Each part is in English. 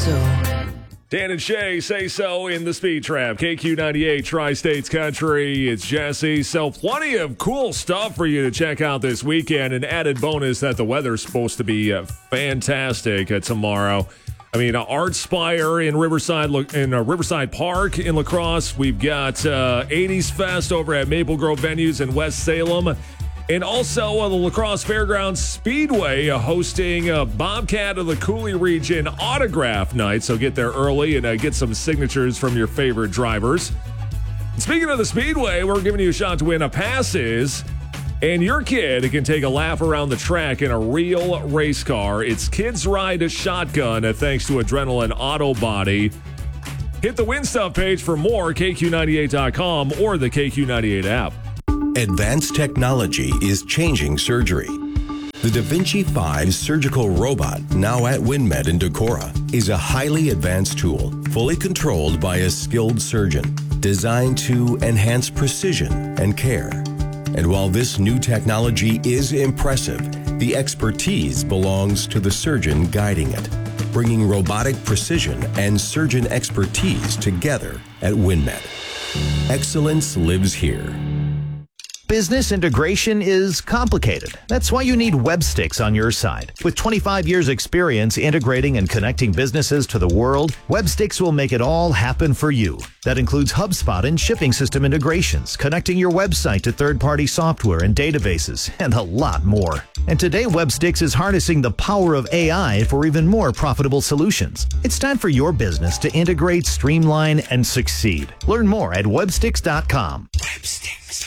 So. Dan and Shay say so in the Speed Trap. KQ98 Tri-States Country. It's Jesse. So plenty of cool stuff for you to check out this weekend. An added bonus that the weather's supposed to be fantastic tomorrow. I mean, Art Spire in Riverside Park in La Crosse. We've got 80s Fest over at Maple Grove Venues in West Salem. And also the La Crosse Fairgrounds Speedway hosting Bobcat of the Cooley Region Autograph Night. So get there early and get some signatures from your favorite drivers. And speaking of the Speedway, we're giving you a shot to win passes. And your kid can take a lap around the track in a real race car. It's Kids Ride a Shotgun thanks to Adrenaline Auto Body. Hit the Win Stuff page for more, KQ98.com or the KQ98 app. Advanced technology is changing surgery. The Da Vinci 5 surgical robot, now at WinMed in Decorah, is a highly advanced tool, fully controlled by a skilled surgeon, designed to enhance precision and care. And while this new technology is impressive, the expertise belongs to the surgeon guiding it, bringing robotic precision and surgeon expertise together at WinMed. Excellence lives here. Business integration is complicated. That's why you need Webstix on your side. With 25 years experience integrating and connecting businesses to the world, Webstix will make it all happen for you. That includes HubSpot and shipping system integrations, connecting your website to third-party software and databases, and a lot more. And today, Webstix is harnessing the power of AI for even more profitable solutions. It's time for your business to integrate, streamline, and succeed. Learn more at Webstix.com. Webstix.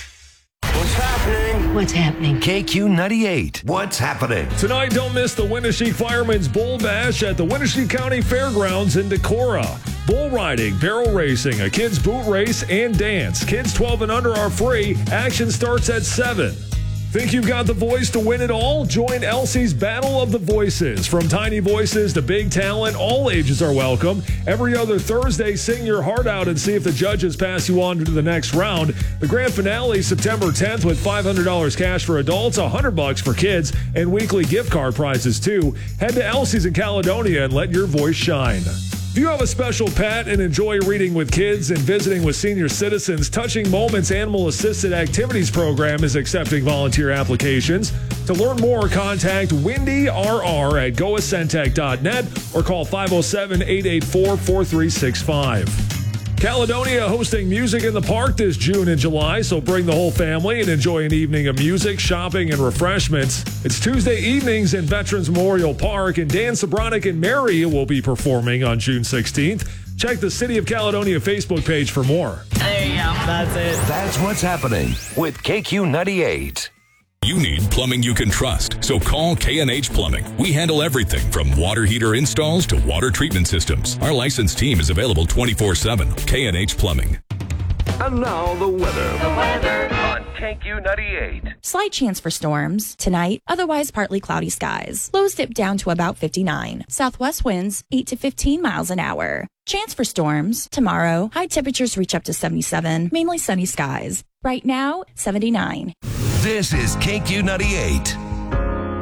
What's happening? KQ98. What's happening? Tonight, don't miss the Winneshiek Firemen's Bull Bash at the Winneshiek County Fairgrounds in Decorah. Bull riding, barrel racing, a kids' boot race, and dance. Kids 12 and under are free. Action starts at 7. Think you've got the voice to win it all? Join Elsie's Battle of the Voices. From tiny voices to big talent, all ages are welcome. Every other Thursday, sing your heart out and see if the judges pass you on to the next round. The grand finale, September 10th, with $500 cash for adults, $100 for kids, and weekly gift card prizes too. Head to Elsie's in Caledonia and let your voice shine. If you have a special pet and enjoy reading with kids and visiting with senior citizens, Touching Moments Animal Assisted Activities Program is accepting volunteer applications. To learn more, contact Wendy RR at goascentech.net or call 507-884-4365. Caledonia hosting Music in the Park this June and July, so bring the whole family and enjoy an evening of music, shopping, and refreshments. It's Tuesday evenings in Veterans Memorial Park, and Dan Sobronic and Mary will be performing on June 16th. Check the City of Caledonia Facebook page for more. There you go. That's it. That's what's happening with KQ98. You need plumbing you can trust, so call K&H Plumbing. We handle everything from water heater installs to water treatment systems. Our licensed team is available 24/7. K&H Plumbing. And now the weather. On KQ98. Slight chance for storms tonight, otherwise partly cloudy skies. Lows dip down to about 59. Southwest winds 8 to 15 miles an hour. Chance for storms tomorrow. High temperatures reach up to 77, mainly sunny skies. Right now, 79. This is KQ98.